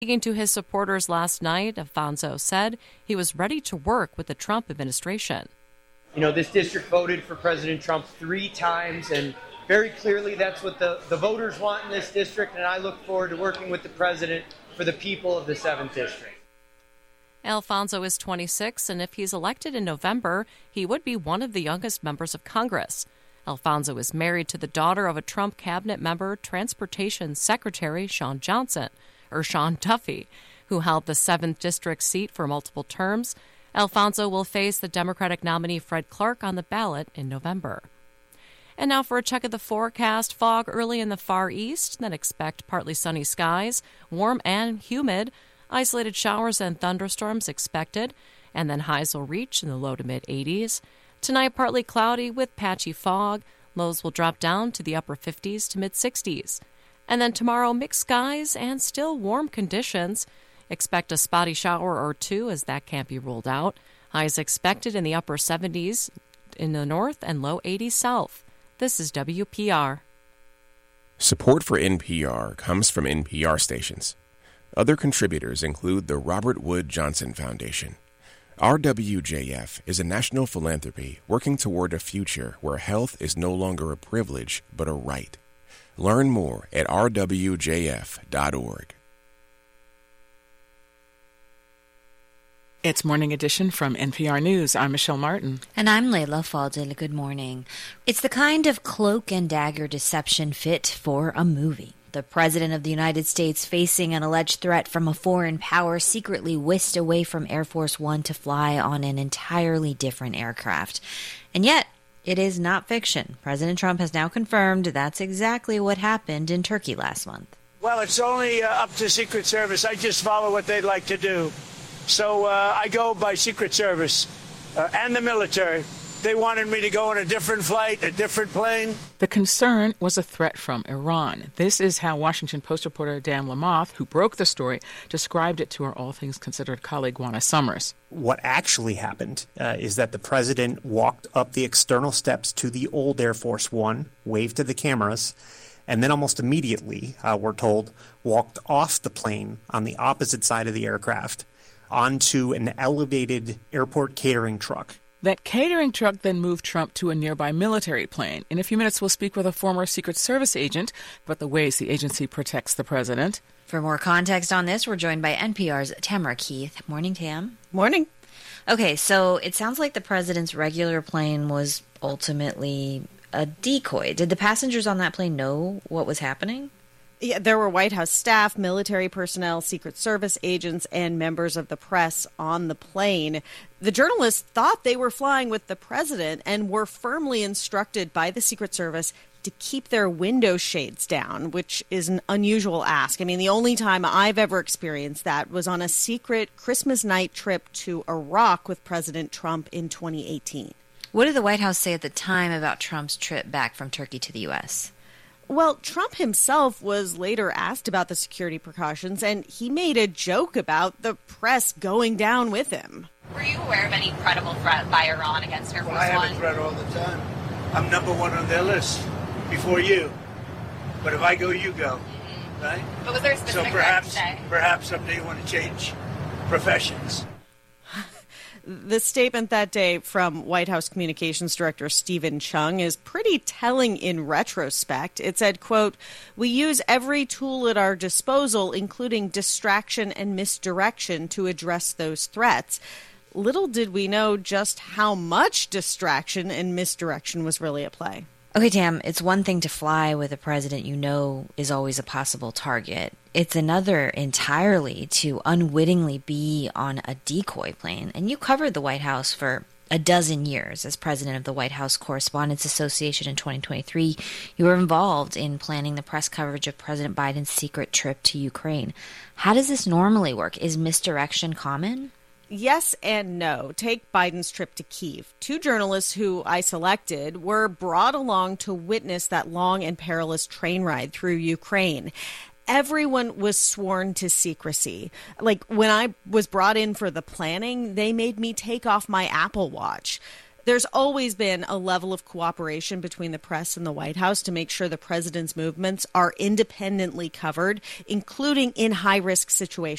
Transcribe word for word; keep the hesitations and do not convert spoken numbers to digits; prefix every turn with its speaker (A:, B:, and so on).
A: Speaking to his supporters last night, Alfonso said he was ready to work with the Trump administration.
B: You know, this district voted for President Trump three times, and very clearly that's what the, the voters want in this district, and I look forward to working with the president for the people of the seventh District.
A: Alfonso is twenty-six, and if he's elected in November, he would be one of the youngest members of Congress. Alfonso is married to the daughter of a Trump cabinet member, Transportation Secretary Sean Johnson, or Sean Duffy, who held the seventh District seat for multiple terms. Alfonso will face the Democratic nominee Fred Clark on the ballot in November. And now for a check of the forecast. Fog early in the far east, then expect partly sunny skies, warm and humid. Isolated showers and thunderstorms expected, and then highs will reach in the low to mid eighties. Tonight, partly cloudy with patchy fog. Lows will drop down to the upper fifties to mid sixties. And then tomorrow, mixed skies and still warm conditions. Expect a spotty shower or two, as that can't be ruled out. Highs expected in the upper seventies in the north and low eighties south. This is W P R.
C: Support for N P R comes from N P R stations. Other contributors include the Robert Wood Johnson Foundation. R W J F is a national philanthropy working toward a future where health is no longer a privilege but a right. Learn more at r w j f dot org.
D: It's Morning Edition from N P R News. I'm Michelle Martin.
E: And I'm Layla Fadel. Good morning. It's the kind of cloak and dagger deception fit for a movie. The President of the United States facing an alleged threat from a foreign power secretly whisked away from Air Force One to fly on an entirely different aircraft. And yet, it is not fiction. President Trump has now confirmed that's exactly what happened in Turkey last month.
F: Well, it's only uh, up to Secret Service. I just follow what they'd like to do. So uh, I go by Secret Service uh, and the military. They wanted me to go on a different flight, a different plane.
D: The concern was a threat from Iran. This is how Washington Post reporter Dan Lamothe, who broke the story, described it to our All Things Considered colleague Juana Summers.
G: What actually happened uh, is that the president walked up the external steps to the old Air Force One, waved to the cameras, and then almost immediately, uh, we're told, walked off the plane on the opposite side of the aircraft onto an elevated airport catering truck.
D: That catering truck then moved Trump to a nearby military plane. In a few minutes, we'll speak with a former Secret Service agent about the ways the agency protects the president.
E: For more context on this, we're joined by N P R's Tamara Keith. Morning, Tam.
H: Morning.
E: Okay, so it sounds like the president's regular plane was ultimately a decoy. Did the passengers on that plane know what was happening?
H: Yeah, there were White House staff, military personnel, Secret Service agents, and members of the press on the plane. The journalists thought they were flying with the president and were firmly instructed by the Secret Service to keep their window shades down, which is an unusual ask. I mean, the only time I've ever experienced that was on a secret Christmas night trip to Iraq with President Trump in twenty eighteen.
E: What did the White House say at the time about Trump's trip back from Turkey to the U S?
H: Well, Trump himself was later asked about the security precautions, and he made a joke about the press going down with him.
I: Were you aware of any credible threat by Iran against Air Force
F: Well, I have
I: One?
F: a threat all the time. I'm number one on their list before you. But if I go, you go, mm-hmm. right?
I: But was there a specific
F: so perhaps,
I: threat today?
F: perhaps someday you want to change professions.
H: The statement that day from White House Communications Director Stephen Chung is pretty telling in retrospect. It said, quote, "We use every tool at our disposal, including distraction and misdirection, to address those threats." Little did we know just how much distraction and misdirection was really at play.
E: Okay, Tam, it's one thing to fly with a president you know is always a possible target. It's another entirely to unwittingly be on a decoy plane. And you covered the White House for a dozen years as president of the White House Correspondents Association in twenty twenty-three. You were involved in planning the press coverage of President Biden's secret trip to Ukraine. How does this normally work? Is misdirection common?
H: Yes and no. Take Biden's trip to Kyiv. Two journalists who I selected were brought along to witness that long and perilous train ride through Ukraine. Everyone was sworn to secrecy. Like, when I was brought in for the planning, they made me take off my Apple Watch. There's always been a level of cooperation between the press and the White House to make sure the president's movements are independently covered, including in high-risk situations.